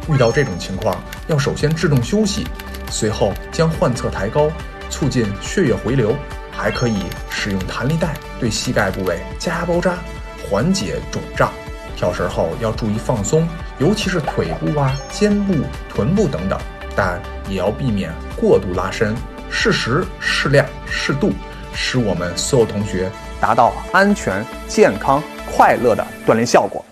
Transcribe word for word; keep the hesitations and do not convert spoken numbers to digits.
遇到这种情况，要首先制动休息，随后将患侧抬高，促进血液回流。还可以使用弹力带对膝盖部位加压包扎，缓解肿胀。跳绳后要注意放松，尤其是腿部啊、肩部、臀部等等，但也要避免过度拉伸，适时、适量、适度，使我们所有同学达到安全、健康、快乐的锻炼效果。